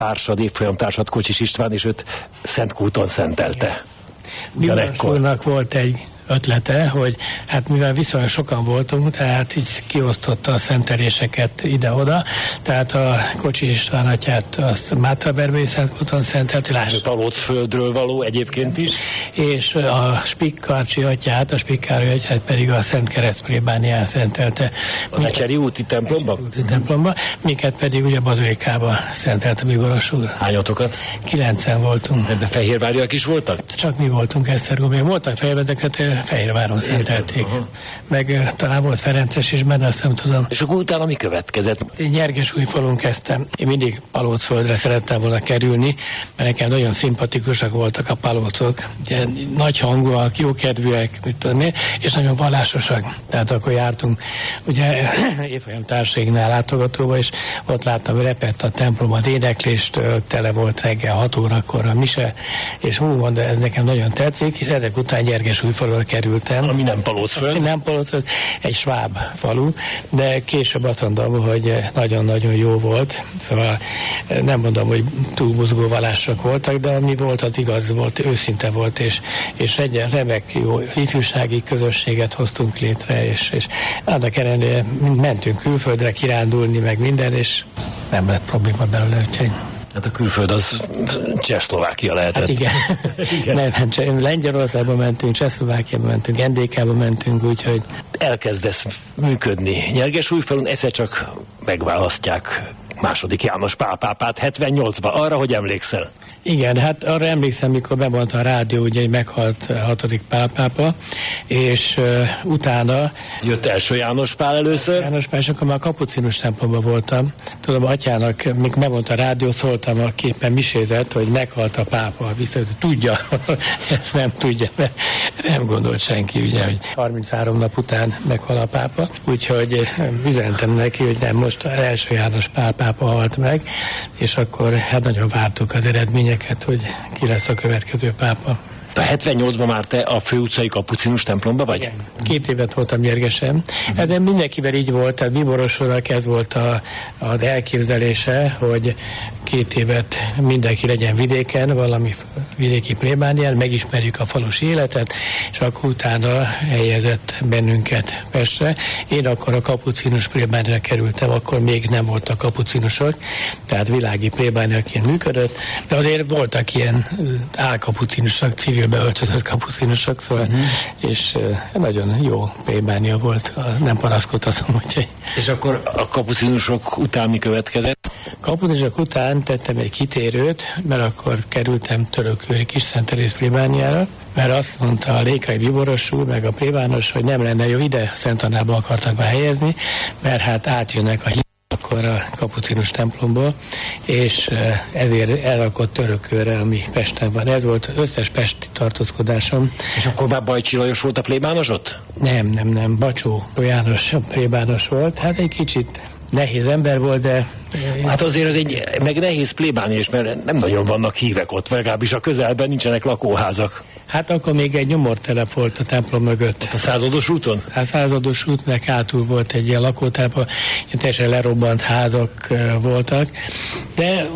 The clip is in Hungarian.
társad, évfolyamtársad Kocsis István, és őt Szentkúton szentelte. Biboros úrnak volt egy ötlete, hogy hát mivel viszonylag sokan voltunk, tehát így kiosztotta a szenteléseket ide-oda, tehát a Kocsis István atyát azt Mátraberbei Szentkúton szentelte. Palócföldről való egyébként is. És a Spikkarcsi atyát, a Spikkároly atyát pedig a Szent Kereszt plébánián szentelte. A Mecseri úti templomban? Minket pedig ugye Bazilikába szentelte Biboros úr. Hányatokat? 9-en voltunk. Ebben fehérváriak is voltak? Csak mi voltunk Esztergomban. Voltak Fehérvedeket, Fehérváron szentelték. Meg talán volt Ferences is benne, azt nem tudom. És akkor utána mi következett? Én Nyergesújfalun kezdtem. Én mindig Palócföldre szerettem volna kerülni, mert nekem nagyon szimpatikusak voltak a palócok. Ugye, nagy hangúak, jókedvűek, mit tudom én, és nagyon vallásosak. Tehát akkor jártunk ugye évfolyam társainknál látogatóba, és ott láttam, hogy repett a templom az énekléstől, tele volt reggel 6 órakor a mise, és de ez nekem nagyon tetszik, és ezek után Nyergesújfalura kerültem. Ami nem Palócföld? Nem Palócföld, egy sváb falu, de később azt mondom, hogy nagyon-nagyon jó volt. Szóval nem mondom, hogy túlbuzgó vallások voltak, de ami volt, az igaz volt, őszinte volt, és egy remek jó ifjúsági közösséget hoztunk létre, és annak ellenére mentünk külföldre kirándulni, meg minden, és nem lett probléma belőle, úgyhogy... Hát a külföld az Csehszlovákia lehetett. Hát igen. Nem, Lengyelországba mentünk, Csehszlovákiába mentünk, NDK-ba mentünk, úgyhogy... Elkezdesz működni Nyergesújfalun, egyszer csak megválasztják II. János Pál pápát 78-ban. Arra, hogy emlékszel? Igen, hát arra emlékszem, mikor bemondta a rádió, ugye, hogy meghalt 6. Pál pápa, és utána... Jött első János Pál először? János Pál, és akkor már a kapucinus templomban voltam. Tudom, atyának, mikor bemondta a rádió, szóltam, a képen misézett, hogy meghalt a pápa. Viszont tudja, ezt nem tudja, mert nem gondolt senki, ugye, hogy 33 nap után meghal a pápa. Úgyhogy üzentem neki, hogy nem, most első János Pál pápa halt meg, és akkor hát nagyon vártuk az eredményeket, hogy ki lesz a következő pápa. A 78-ban már te a főutcai kapucinus templomba vagy? Igen. 2 évet voltam Nyergesen. De mindenkivel így volt, tehát Biboros úrnak ez volt az elképzelése, hogy 2 évet mindenki legyen vidéken, valami vidéki plébánián, megismerjük a falusi életet, és akkor utána helyezett bennünket Pestre. Én akkor a kapucinus plébániára kerültem, akkor még nem voltak kapucinusok, tehát világi plébániaként működött, de azért voltak ilyen álkapucinusok, civilbe öltözött kapucinusok, szóval, és nagyon jó plébánia volt, nem panaszkodhatom, úgyhogy. És akkor a kapucinusok után mi következett? Kapucinusok után tettem egy kitérőt, mert akkor kerültem Törökőri Kis-Szent-Teréz plébániára, mert azt mondta a Lékai Biboros úr, meg a plébános, hogy nem lenne jó, ide Szent Annába akartak behelyezni, mert hát átjönnek a akkor a kapucinus templomból, és ezért elrakott Törökőre, ami Pesten van. Ez volt az összes pesti tartózkodásom. És akkor már Bajcsi Lajos volt a plébános ott? Nem. Bacsó János a plébános volt. Hát egy kicsit nehéz ember volt, de... Hát azért az egy, meg nehéz plébánia is, mert nem nagyon vannak hívek ott, legalábbis a közelben nincsenek lakóházak. Hát akkor még egy nyomortelep volt a templom mögött. A Százados úton? A Százados út, meg hátul volt egy ilyen lakótelep, teljesen lerobbant házak voltak, de